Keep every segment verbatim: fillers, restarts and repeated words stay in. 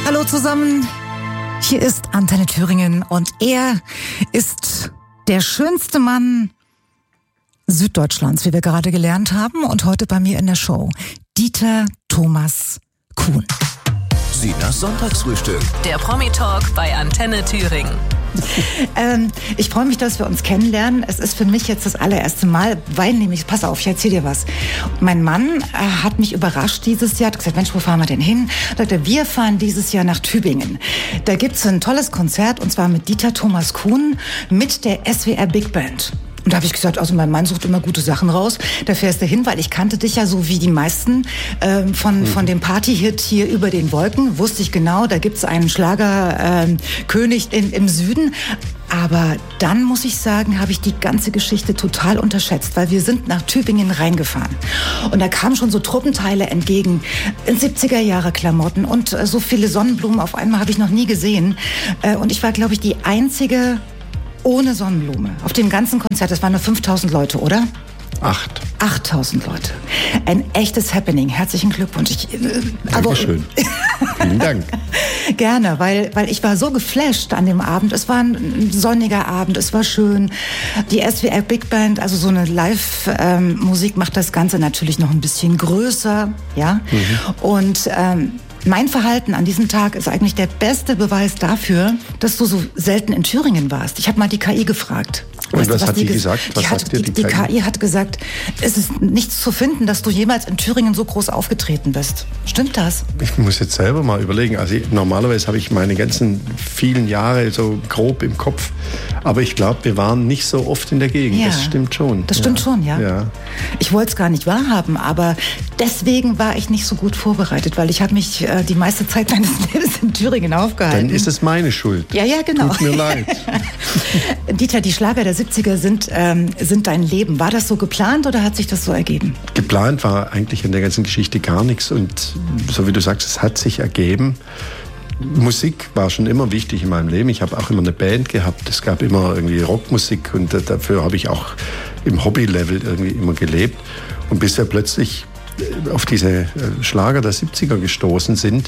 Hallo zusammen, hier ist Antenne Thüringen und er ist der schönste Mann Süddeutschlands, wie wir gerade gelernt haben, und heute bei mir in der Show Dieter Thomas Kuhn. Sinas Sonntagsfrühstück. Der Promi-Talk bei Antenne Thüringen. ähm, ich freue mich, dass wir uns kennenlernen. Es ist für mich jetzt das allererste Mal, weil nämlich, pass auf, ich erzähl dir was. Mein Mann äh, hat mich überrascht dieses Jahr, hat gesagt, Mensch, wo fahren wir denn hin? Da sagte er, wir fahren dieses Jahr nach Tübingen. Da gibt's ein tolles Konzert, und zwar mit Dieter Thomas Kuhn mit der S W R Big Band. Und da habe ich gesagt, also mein Mann sucht immer gute Sachen raus. Da fährst du hin, weil ich kannte dich ja so wie die meisten ähm, von mhm. von dem Partyhit hier über den Wolken. Wusste ich genau, da gibt's einen Schlagerkönig ähm, im Süden. Aber dann, muss ich sagen, habe ich die ganze Geschichte total unterschätzt, weil wir sind nach Tübingen reingefahren. Und da kamen schon so Truppenteile entgegen, in siebziger Jahre Klamotten und äh, so viele Sonnenblumen auf einmal habe ich noch nie gesehen. Äh, und ich war, glaube ich, die einzige ohne Sonnenblume auf dem ganzen Konzert. Das waren nur fünftausend Leute, oder? Acht. achttausend Leute. Ein echtes Happening. Herzlichen Glückwunsch. Ich, äh, Dankeschön. Vielen Dank. Gerne, weil, weil ich war so geflasht an dem Abend. Es war ein sonniger Abend, es war schön. Die S W R Big Band, also so eine Live-Musik ähm, macht das Ganze natürlich noch ein bisschen größer. Ja? Mhm. Und ähm, mein Verhalten an diesem Tag ist eigentlich der beste Beweis dafür, dass du so selten in Thüringen warst. Ich habe mal die K I gefragt. Und weißt was, du, was hat die gesagt? Was die, hat, sagt dir die, die, die K I hat gesagt, es ist nichts zu finden, dass du jemals in Thüringen so groß aufgetreten bist. Stimmt das? Ich muss jetzt selber mal überlegen. Also ich, normalerweise habe ich meine ganzen vielen Jahre so grob im Kopf. Aber ich glaube, wir waren nicht so oft in der Gegend. Ja, das stimmt schon. Das stimmt ja. schon, ja. ja. Ich wollte es gar nicht wahrhaben, aber deswegen war ich nicht so gut vorbereitet, weil ich habe mich äh, die meiste Zeit meines Lebens in Thüringen aufgehalten. Dann ist es meine Schuld. Ja, ja, genau. Tut mir leid. Dieter, die Schlager der siebziger sind, ähm, sind dein Leben. War das so geplant oder hat sich das so ergeben? Geplant war eigentlich in der ganzen Geschichte gar nichts. Und so wie du sagst, es hat sich ergeben. Musik war schon immer wichtig in meinem Leben. Ich habe auch immer eine Band gehabt. Es gab immer irgendwie Rockmusik und dafür habe ich auch im Hobby-Level irgendwie immer gelebt. Und bis wir plötzlich auf diese Schlager der siebziger gestoßen sind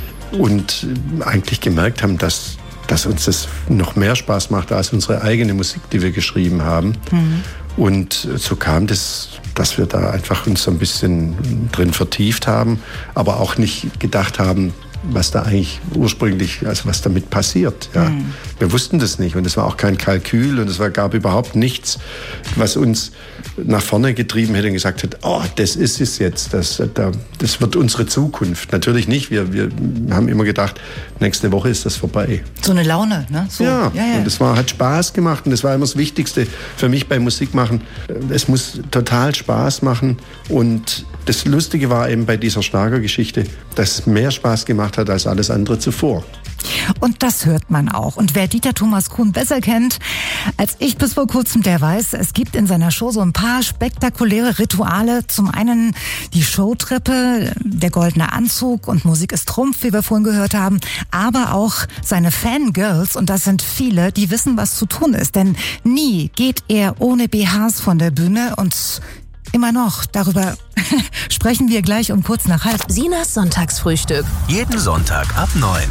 und eigentlich gemerkt haben, dass, dass uns das noch mehr Spaß macht als unsere eigene Musik, die wir geschrieben haben. Mhm. Und so kam das, dass wir da einfach uns so ein bisschen drin vertieft haben, aber auch nicht gedacht haben, was da eigentlich ursprünglich, also was damit passiert. Ja. Mhm. Wir wussten das nicht und es war auch kein Kalkül und es war, gab überhaupt nichts, was uns nach vorne getrieben hätte und gesagt hat, oh, das ist es jetzt, das, das wird unsere Zukunft. Natürlich nicht, wir, wir haben immer gedacht, nächste Woche ist das vorbei. So eine Laune, ne? So. Ja, ja, ja, und es war, hat Spaß gemacht und das war immer das Wichtigste für mich beim Musikmachen. Es muss total Spaß machen und das Lustige war eben bei dieser Schlagergeschichte, dass es mehr Spaß gemacht hat als alles andere zuvor. Und das hört man auch. Und wer Dieter Thomas Kuhn besser kennt als ich bis vor kurzem, der weiß, es gibt in seiner Show so ein paar spektakuläre Rituale. Zum einen die Showtreppe, der goldene Anzug und Musik ist Trumpf, wie wir vorhin gehört haben, aber auch seine Fangirls, und das sind viele, die wissen, was zu tun ist. Denn nie geht er ohne B Hs von der Bühne und immer noch, darüber sprechen wir gleich um kurz nach halb. Sinas Sonntagsfrühstück. Jeden Sonntag ab neun.